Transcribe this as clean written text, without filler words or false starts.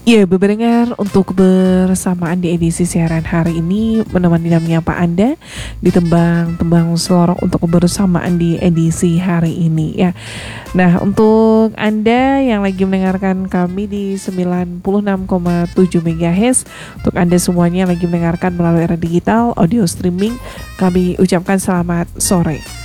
Ya, berdengar untuk bersamaan di edisi siaran hari ini menemani dan menyapa Anda di tembang-tembang selorong untuk kebersamaan di edisi hari ini ya. Nah, untuk Anda yang lagi mendengarkan kami di 96,7 MHz, untuk Anda semuanya yang lagi mendengarkan melalui era digital, audio streaming, kami ucapkan selamat sore.